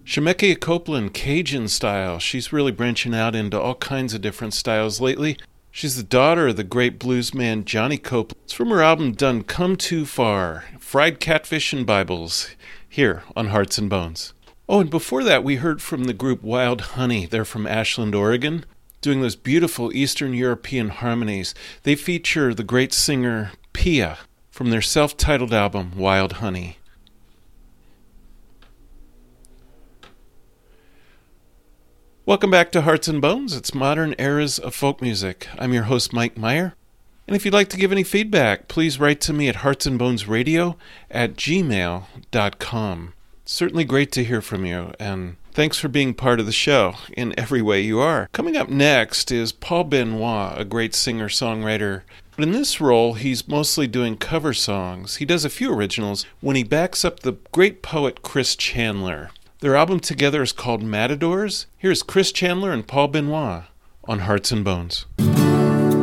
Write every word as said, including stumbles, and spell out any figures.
Shemekia Copeland, Cajun style. She's really branching out into all kinds of different styles lately. She's the daughter of the great bluesman Johnny Copeland. It's from her album Done Come Too Far, Fried Catfish and Bibles, here on Hearts and Bones. Oh, and before that, we heard from the group Wild Honey. They're from Ashland, Oregon, doing those beautiful Eastern European harmonies. They feature the great singer Pia from their self-titled album, Wild Honey. Welcome back to Hearts and Bones. It's Modern Eras of Folk Music. I'm your host, Mike Meyer. And if you'd like to give any feedback, please write to me at heartsandbonesradio at gmail dot com. Certainly great to hear from you, and thanks for being part of the show in every way you are. Coming up next is Paul Benoit, a great singer-songwriter. But in this role, he's mostly doing cover songs. He does a few originals when he backs up the great poet Chris Chandler. Their album together is called Matadors. Here's Chris Chandler and Paul Benoit on Hearts and Bones.